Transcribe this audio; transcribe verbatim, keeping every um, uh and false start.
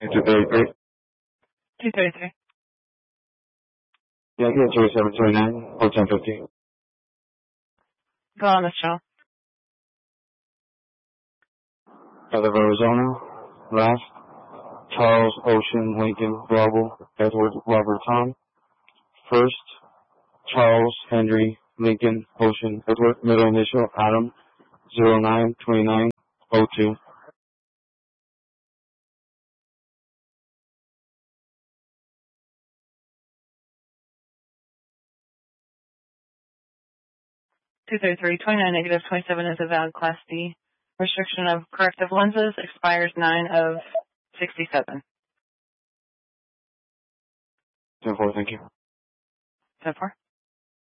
two thirty-three. two thirty-three. Yankee three seven two nine, four ten fifteen. Go on this channel. Out of Arizona, last, Charles Ocean Lincoln Bravo Edward Robert Tom. First, Charles Henry Lincoln Ocean Edward, middle initial Adam, zero nine two nine oh two. two thirty-three, twenty-nine negative twenty-seven is a valid Class D. Restriction of corrective lenses expires nine of sixty-seven. ten four, thank you. ten four.